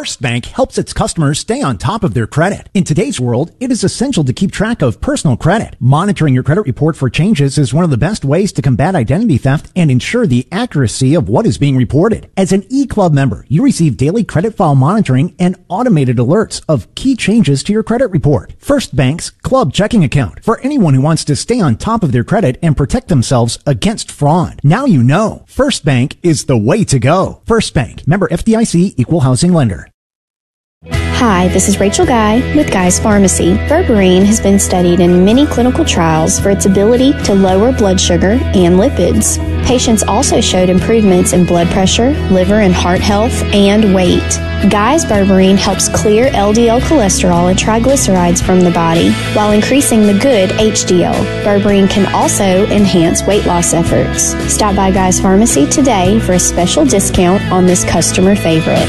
First Bank helps its customers stay on top of their credit. In today's world, it is essential to keep track of personal credit. Monitoring your credit report for changes is one of the best ways to combat identity theft and ensure the accuracy of what is being reported. As an eClub member, you receive daily credit file monitoring and automated alerts of key changes to your credit report. First Bank's Club Checking Account for anyone who wants to stay on top of their credit and protect themselves against fraud. Now you know. First Bank is the way to go. First Bank, member FDIC, equal housing lender. Hi, this is Rachel Guy with Guy's Pharmacy. Berberine has been studied in many clinical trials for its ability to lower blood sugar and lipids. Patients also showed improvements in blood pressure, liver and heart health, and weight. Guy's Berberine helps clear LDL cholesterol and triglycerides from the body while increasing the good HDL. Berberine can also enhance weight loss efforts. Stop by Guy's Pharmacy today for a special discount on this customer favorite.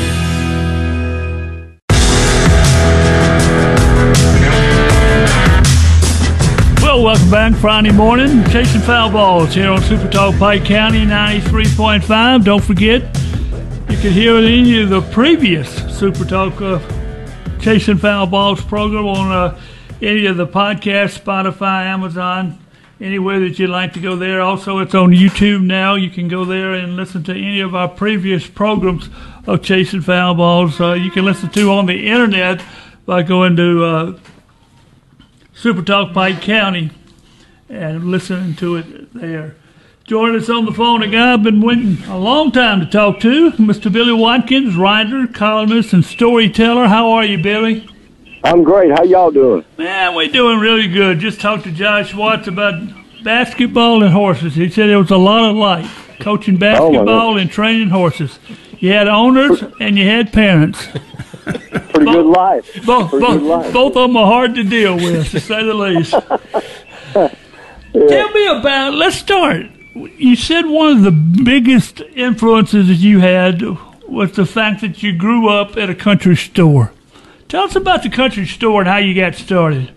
Welcome back Friday morning, Chasing Foul Balls here on Super Talk Pike County 93.5. Don't forget, you can hear any of the previous Super Talk Chasing Foul Balls program on any of the podcasts, Spotify, Amazon, anywhere that you'd like to go there. Also, it's on YouTube now. You can go there and listen to any of our previous programs of Chasing Foul Balls. You can listen to on the internet by going to Super Talk Pike County and listening to it there. Joining us on the phone, a guy I've been waiting a long time to talk to, Mr. Billy Watkins, writer, columnist, and storyteller. How are you, Billy? I'm great. How y'all doing? Man, we're doing really good. Just talked to Josh Watts about basketball and horses. He said it was a lot of life, coaching basketball and training horses. You had owners and you had parents. Pretty good life. Both of them are hard to deal with, to say the least. Yeah. Tell me about, let's start. You said one of the biggest influences that you had was the fact that you grew up at a country store. Tell us about the country store and how you got started.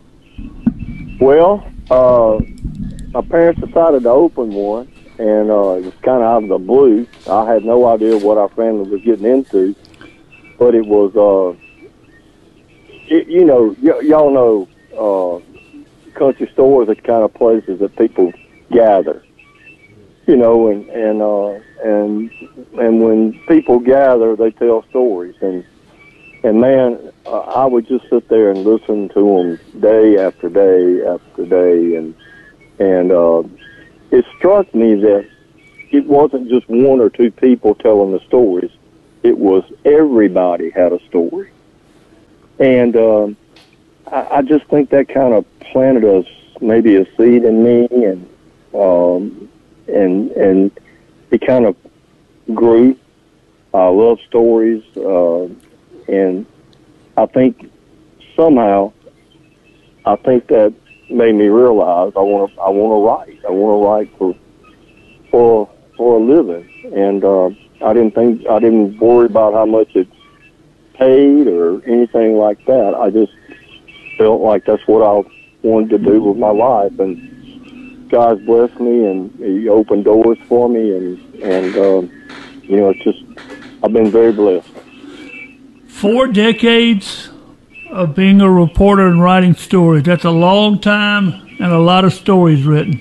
Well, my parents decided to open one, and it was kind of out of the blue. I had no idea what our family was getting into, but it was, y'all know, country stores are kind of places that people gather, and when people gather, they tell stories, and man, I would just sit there and listen to them day after day after day, and it struck me that it wasn't just one or two people telling the stories. It was everybody had a story. And I just think that kind of planted maybe a seed in me, and it kind of grew. I love stories, and I think somehow, that made me realize I want to write. I want to write for a living, and I didn't worry about how much it paid or anything like that. I just felt like that's what I wanted to do with my life, and God's blessed me, and He opened doors for me, and it's just, I've been very blessed. 4 decades of being a reporter and writing stories. That's a long time and a lot of stories written.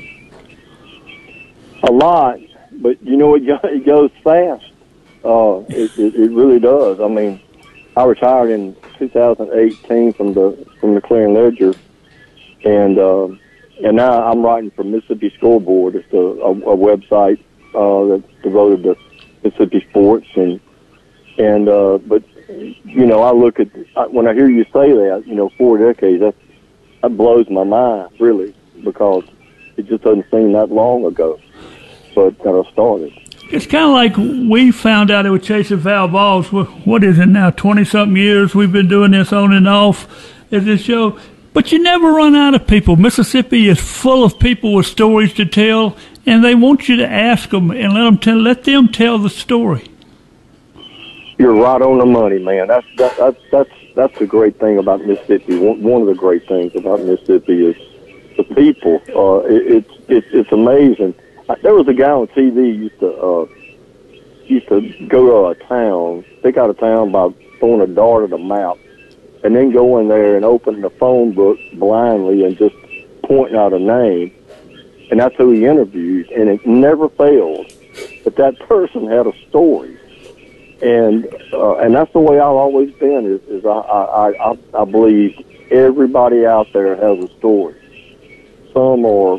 A lot, but it goes fast. It really does. I mean, I retired in 2018 from the Clarion Ledger, and now I'm writing for Mississippi Scoreboard. It's a website that's devoted to Mississippi sports, but I look at when I hear you say that, 4 decades. That blows my mind, really, because it just doesn't seem that long ago. But that I started. It's kind of like we found out it was Chasing Foul Balls. What is it now? 20-something years we've been doing this on and off at this show. But you never run out of people. Mississippi is full of people with stories to tell, and they want you to ask them and let them tell the story. You're right on the money, man. That's the great thing about Mississippi. One of the great things about Mississippi is the people. It's amazing. There was a guy on TV used to go to a town, stick out of town about throwing a dart at a map, and then going there and opening the phone book blindly and just pointing out a name, and that's who he interviewed, and it never failed. But that person had a story, and that's the way I've always been. Is I believe everybody out there has a story. Some are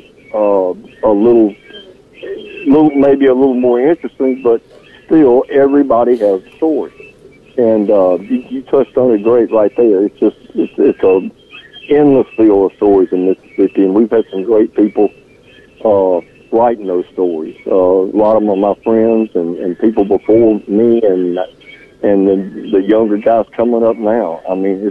maybe a little more interesting, but still everybody has a story. And you touched on it great right there. It's a endless field of stories in Mississippi, and we've had some great people writing those stories. A lot of them are my friends and people before me, and the younger guys coming up now. I mean,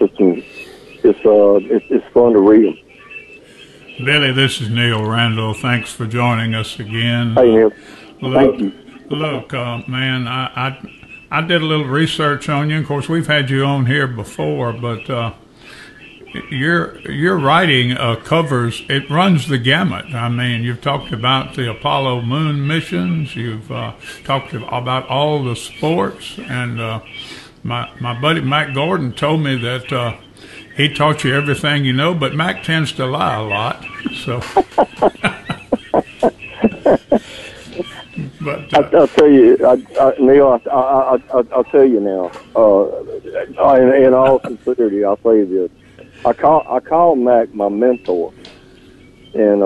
it's fun to read them. Billy, this is Neil Randall. Thanks for joining us again. Hey, Neil. Thank you. Look, man, I did a little research on you. Of course, we've had you on here before, but your writing covers, it runs the gamut. I mean, you've talked about the Apollo moon missions. You've talked about all the sports. And my buddy Mac Gordon told me that he taught you everything you know, but Mac tends to lie a lot. So, but I'll tell you, Neil. I'll tell you now. In all sincerity, I'll say this: I call Mac my mentor, and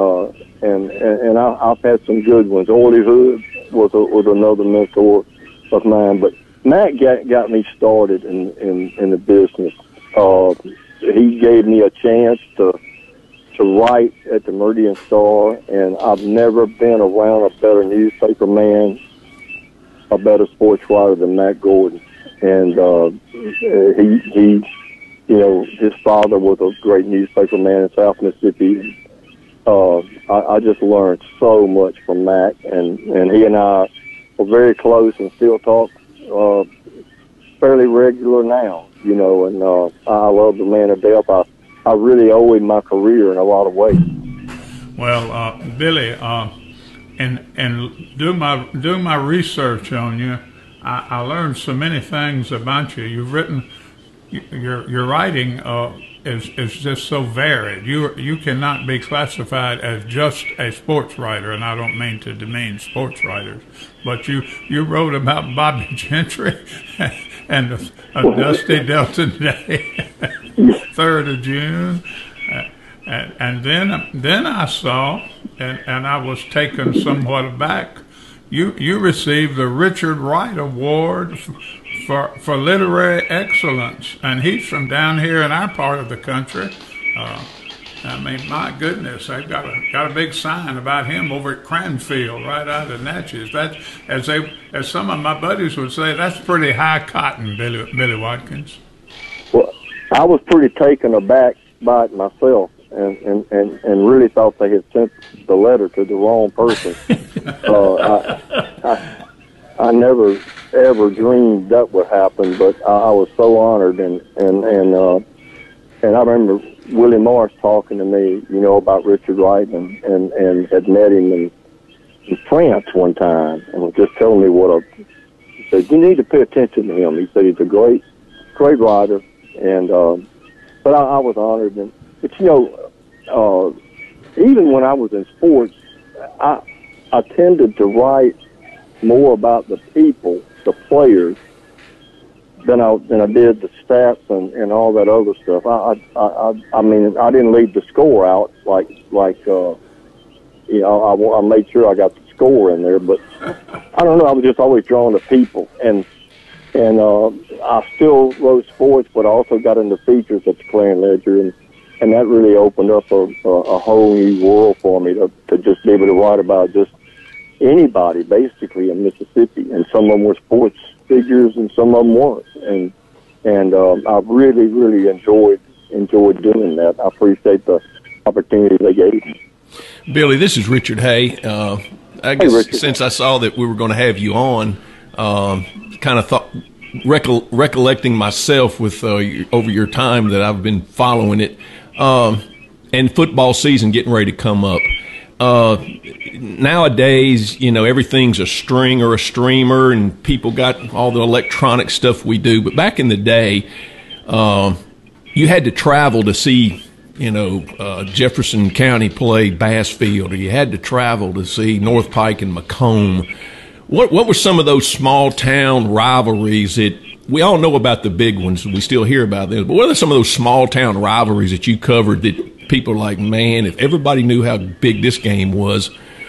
I've had some good ones. Orly Hood was another mentor of mine, but Mac got me started in the business. He gave me a chance to write at the Meridian Star, and I've never been around a better newspaper man, a better sports writer than Mac Gordon. And he, his father was a great newspaper man in South Mississippi. I just learned so much from Mac, and he and I are very close and still talk fairly regular now. And I love the man to death. I really owe him my career in a lot of ways. Well, Billy, and doing my research on you, I learned so many things about you. You've written, your writing is just so varied. You cannot be classified as just a sports writer, and I don't mean to demean sports writers, but you wrote about Bobby Gentry and a Dusty Delton Day, 3rd of June, and then I saw, and I was taken somewhat aback. You received the Richard Wright Award for literary excellence, and he's from down here in our part of the country. I mean, my goodness, they've got a big sign about him over at Cranfield, right out of Natchez. That, as some of my buddies would say, that's pretty high cotton, Billy Watkins. Well, I was pretty taken aback by it myself, and really thought they had sent the letter to the wrong person. I never ever dreamed that would happen, but I was so honored, and I remember Willie Morris talking to me, about Richard Wright, and had met him in France one time, and was just telling me he said, you need to pay attention to him. He said he's a great writer, and but I was honored, but even when I was in sports, I tended to write more about the people, the players, than I did the stats and all that other stuff. I mean, I didn't leave the score out like I made sure I got the score in there, but I don't know. I was just always drawn to people, and I still wrote sports, but I also got into features at the Clarion Ledger, and that really opened up a whole new world for me to just be able to write about just anybody basically in Mississippi, and some of them were sports figures and some of them weren't, and I really, really enjoyed doing that. I appreciate the opportunity they gave me. Billy, this is Richard Hay. I guess Richard, since I saw that we were going to have you on, kind of thought, recollecting myself with over your time that I've been following it, and football season getting ready to come up. nowadays, everything's a string or a streamer, and people got all the electronic stuff we do. But back in the day, you had to travel to see, Jefferson County play Bassfield, or you had to travel to see North Pike and Macomb. What were some of those small town rivalries that we all know about? The big ones, we still hear about them, but what are some of those small town rivalries that you covered that people are like, man, if everybody knew how big this game was,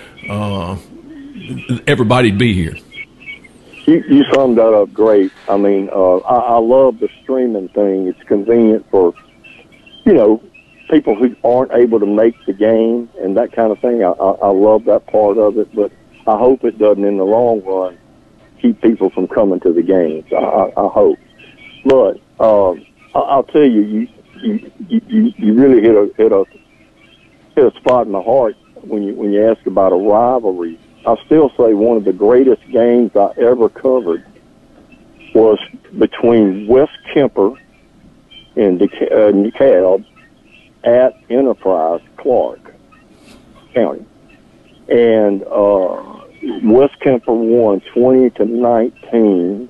everybody'd be here? You summed that up great. I mean, I love the streaming thing. It's convenient for, people who aren't able to make the game and that kind of thing. I love that part of it, but I hope it doesn't, in the long run, keep people from coming to the games. I hope. But I'll tell you, you really hit a spot in the heart when you ask about a rivalry. I still say one of the greatest games I ever covered was between West Kemper and DeKalb at Enterprise, Clark County, and West Kemper won 20-19.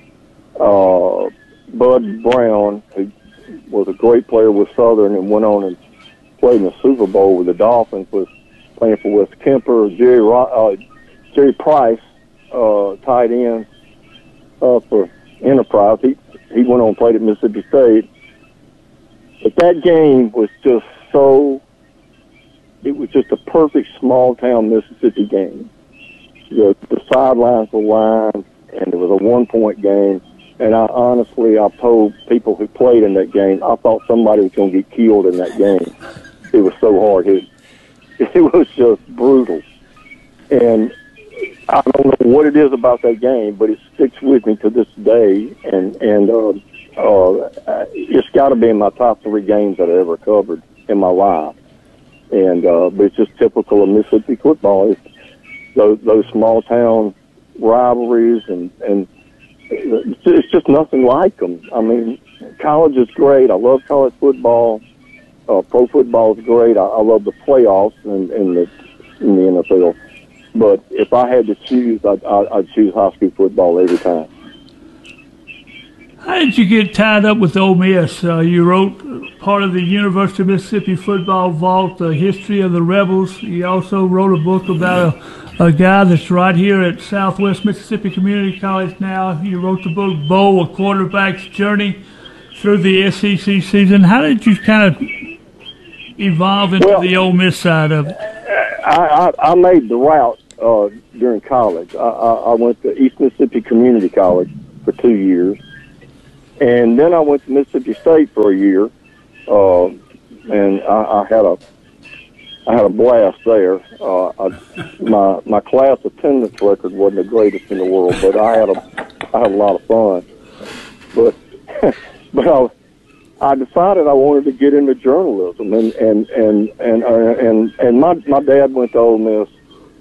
Bud Brown, who was a great player with Southern and went on and played in the Super Bowl with the Dolphins, was playing for West Kemper. Jerry Price, tight end for Enterprise. He went on and played at Mississippi State. But that game was just it was just a perfect small-town Mississippi game. The sidelines were lined, and it was a one-point game. And I told people who played in that game, I thought somebody was going to get killed in that game. It was so hard-hit. It was just brutal. And I don't know what it is about that game, but it sticks with me to this day. And it's got to be in my top 3 games that I ever covered in my life. And but it's just typical of Mississippi football. It's those small town rivalries, and it's just nothing like them. I mean, college is great. I love college football. Pro football is great. I love the playoffs in the NFL. But if I had to choose, I'd choose high school football every time. How did you get tied up with Ole Miss? You wrote part of the University of Mississippi Football Vault, The History of the Rebels. You also wrote a book about a guy that's right here at Southwest Mississippi Community College now. You wrote the book, Bo, A Quarterback's Journey Through the SEC Season. How did you kind of evolve into the Ole Miss side of it? I made the route during college. I went to East Mississippi Community College for 2 years. And then I went to Mississippi State for a year, and I had a blast there. My class attendance record wasn't the greatest in the world, but I had a lot of fun. But I decided I wanted to get into journalism, and my dad went to Ole Miss,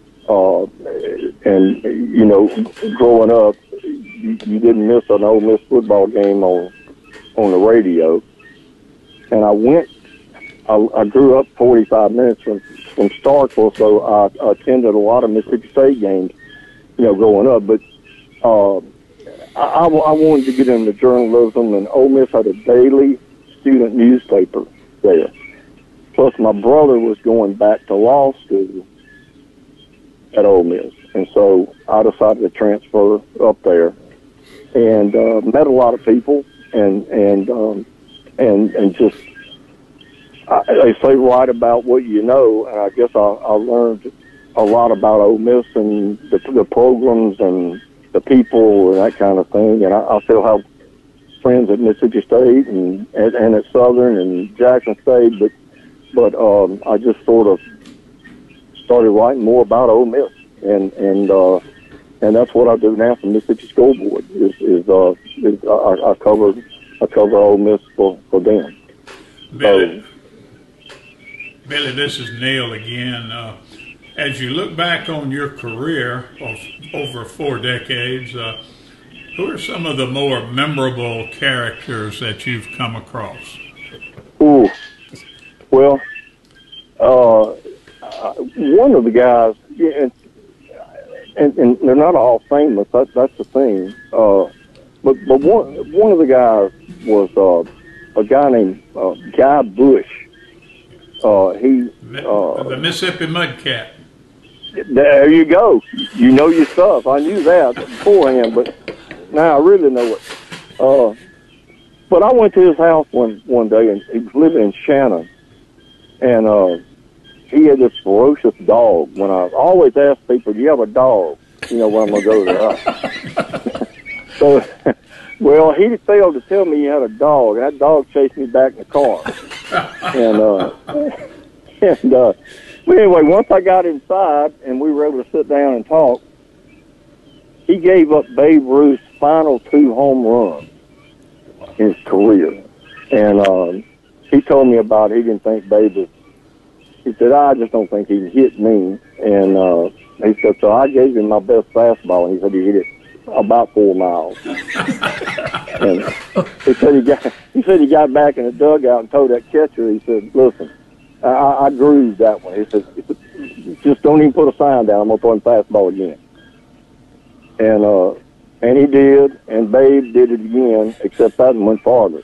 and growing up, you didn't miss an Ole Miss football game on the radio. And I grew up 45 minutes from Starkville, so I attended a lot of Mississippi State games, growing up. But I wanted to get into journalism, and Ole Miss had a daily student newspaper there. Plus, my brother was going back to law school at Ole Miss, and so I decided to transfer up there. And met a lot of people, and just they say write about what you know, and I guess I learned a lot about Ole Miss and the programs and the people and that kind of thing. And I still have friends at Mississippi State and at Southern and Jackson State, but I just sort of started writing more about Ole Miss, and that's what I do now for Mississippi School Board. I cover Ole Miss for them. Billy, this is Neil again. As you look back on your career of over 4 decades, who are some of the more memorable characters that you've come across? Ooh, well, one of the guys yeah, and they're not all famous. That's the thing. But one of the guys was a guy named Guy Bush. The Mississippi Mudcat. There you go. You know your stuff. I knew that beforehand, but now I really know it. But I went to his house one day, and he was living in Shannon, and he had this ferocious dog. When I always ask people, "Do you have a dog?" You know, when I'm gonna go to their house. So, well, he failed to tell me he had a dog. That dog chased me back in the car, but anyway, once I got inside and we were able to sit down and talk, he gave up Babe Ruth's final 2 home runs in his career. And he told me about he didn't think Babe was, he said, I just don't think he can hit me. And he said, so I gave him my best fastball, and he said he hit it about 4 miles. And he said he got back in the dugout and told that catcher, he said, listen, I grooved that one. He said, just don't even put a sign down. I'm going to throw him fastball again. And he did, and Babe did it again, except that one went farther.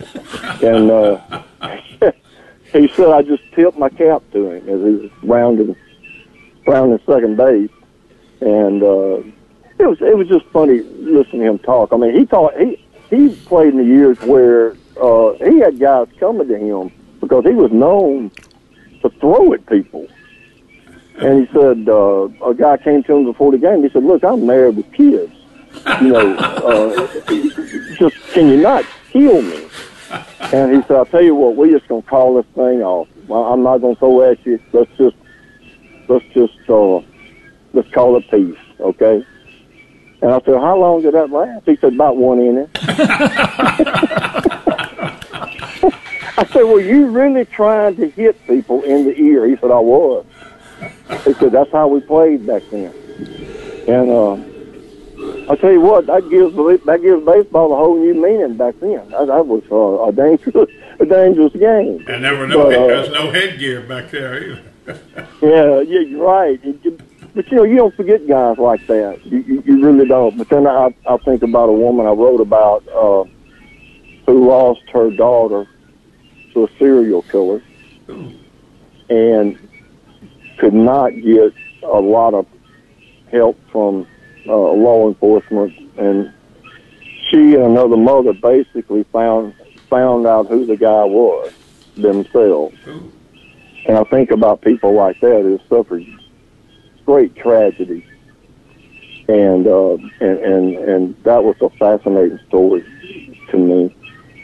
And he said I just tipped my cap to him as he was rounding second base. And it was just funny listening to him talk. I mean, he played in the years where he had guys coming to him because he was known to throw at people. And he said, a guy came to him before the game. He said, look, I'm married with kids. You know, just, can you not kill me? And he said, I'll tell you what, we're just going to call this thing off. Well, I'm not going to throw at you. Let's call it peace, okay? And I said, how long did that last? He said, about 1 inning. I said, were you really trying to hit people in the ear? He said, I was. He said, that's how we played back then. And I'll tell you what, that gives baseball a whole new meaning back then. That was a dangerous game. And there was no headgear back there either. yeah, you're right. But you know, you don't forget guys like that. You really don't. But then I think about a woman I wrote about who lost her daughter to a serial killer and could not get a lot of help from law enforcement, and she and another mother basically found out who the guy was themselves. And I think about people like that who suffered great tragedy, and that was a fascinating story to me.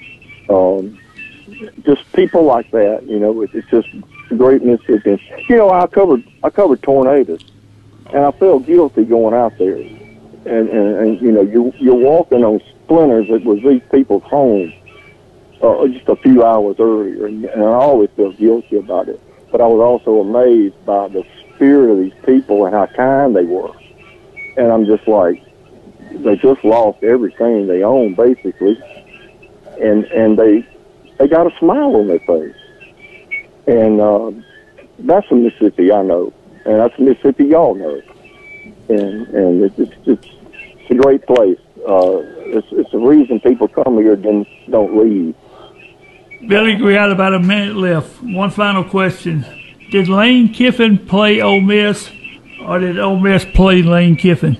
Just people like that, you know, it's just great Mississippi. You know, I covered tornadoes, and I felt guilty going out there, and you know, you're walking on splinters that was these people's homes just a few hours earlier, and I always felt guilty about it. But I was also amazed by the spirit of these people and how kind they were. And I'm just like, they just lost everything they own, basically, and they got a smile on their face. And that's the Mississippi I know, and that's the Mississippi y'all know. And it's a great place. It's the reason people come here and don't leave. Billy, we got about a minute left. One final question. Did Lane Kiffin play Ole Miss, or did Ole Miss play Lane Kiffin?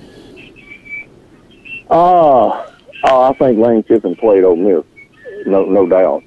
I think Lane Kiffin played Ole Miss, no doubt.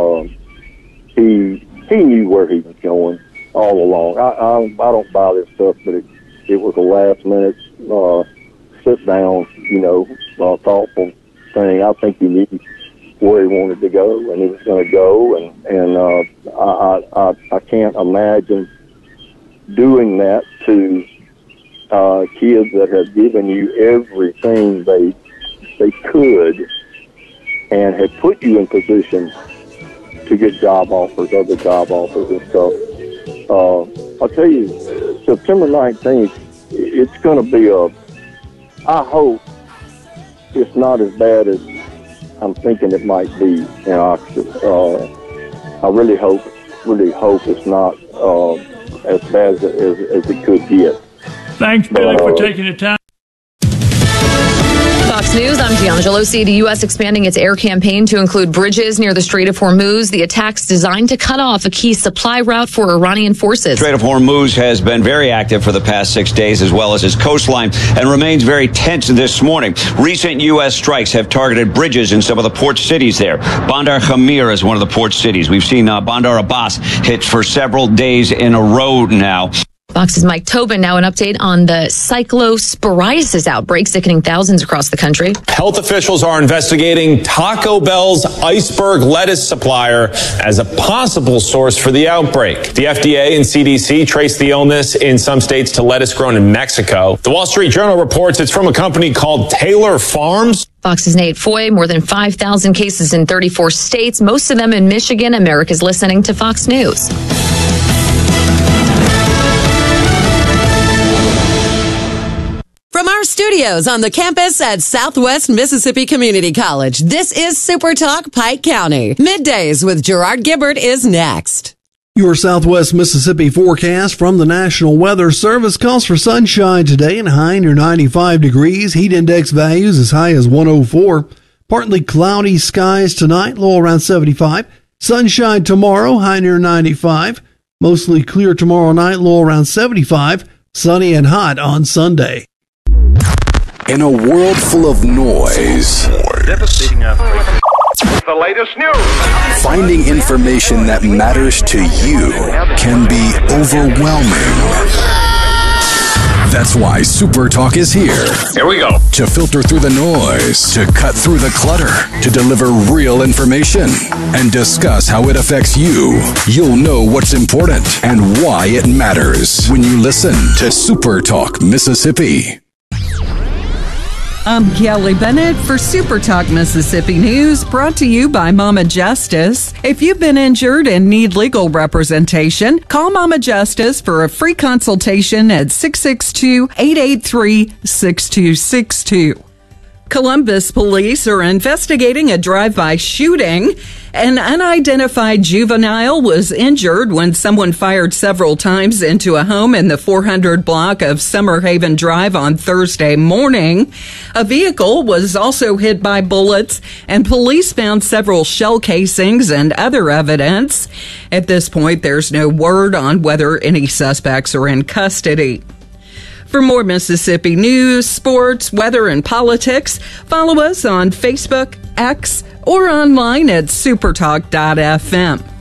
He knew where he was going all along. I don't buy this stuff, but it was a last minute sit down, you know, thoughtful thing. I think he knew where he wanted to go, and he was going to go, and I can't imagine doing that to kids that have given you everything they could and had put you in position to get job offers, other job offers and stuff. I'll tell you, September 19th, it's going to be I hope it's not as bad as I'm thinking it might be in Oxford. I really hope it's not as bad as it could get. Thanks, Billy, for taking the time. Fox News, I'm D'Angelo. The U.S. expanding its air campaign to include bridges near the Strait of Hormuz. The attacks designed to cut off a key supply route for Iranian forces. Strait of Hormuz has been very active for the past 6 days, as well as its coastline, and remains very tense this morning. Recent U.S. strikes have targeted bridges in some of the port cities there. Bandar Khamir is one of the port cities. We've seen Bandar Abbas hit for several days in a row now. Fox's Mike Tobin, now an update on the cyclosporiasis outbreak sickening thousands across the country. Health officials are investigating Taco Bell's iceberg lettuce supplier as a possible source for the outbreak. The FDA and CDC traced the illness in some states to lettuce grown in Mexico. The Wall Street Journal reports it's from a company called Taylor Farms. Fox's Nate Foy, more than 5,000 cases in 34 states, most of them in Michigan. America's listening to Fox News. From our studios on the campus at Southwest Mississippi Community College, this is Super Talk Pike County. Middays with Gerard Gibbert is next. Your Southwest Mississippi forecast from the National Weather Service calls for sunshine today and high near 95 degrees. Heat index values as high as 104. Partly cloudy skies tonight, low around 75. Sunshine tomorrow, high near 95. Mostly clear tomorrow night, low around 75. Sunny and hot on Sunday. In a world full of noise, devastating earthquake. The latest news. Finding information that matters to you can be overwhelming. That's why Super Talk is here. Here we go. To filter through the noise, to cut through the clutter, to deliver real information, and discuss how it affects you. You'll know what's important and why it matters when you listen to Super Talk Mississippi. I'm Kelly Bennett for Super Talk Mississippi News, brought to you by Mama Justice. If you've been injured and need legal representation, call Mama Justice for a free consultation at 662-883-6262. Columbus police are investigating a drive-by shooting. An unidentified juvenile was injured when someone fired several times into a home in the 400 block of Summer Haven Drive on Thursday morning. A vehicle was also hit by bullets, and police found several shell casings and other evidence. At this point, there's no word on whether any suspects are in custody. For more Mississippi news, sports, weather, and politics, follow us on Facebook, X, or online at supertalk.fm.